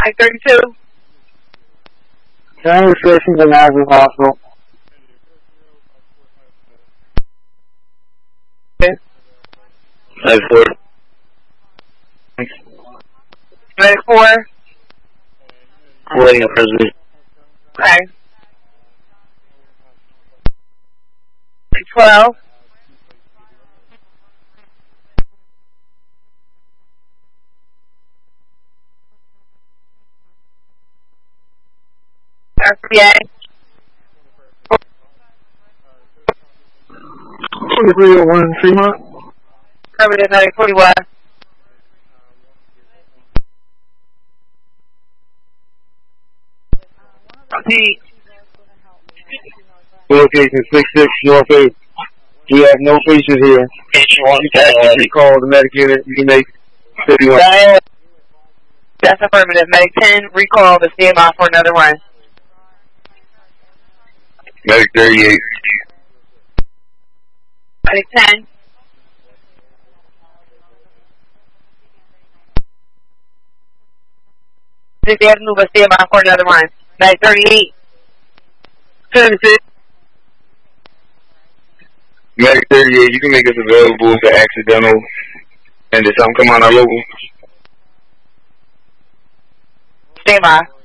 Mike 32. County restrictions in Nazareth Hospital. Medic 4. Medic 4. Waiting up President. Okay. 12. RPA. 2301 Fremont. Affirmative, Medic 41. Pete. Location 66 North 8. We have no patients here. You call the medic unit. You can make 51. That's affirmative. Medic 10, recall the CMI for another run. Medic 38. Medic 10. They have to move a CMI for another run. Medic 38. 76. Medic 38, you can make us available for accidental and if something come on our local. CMI.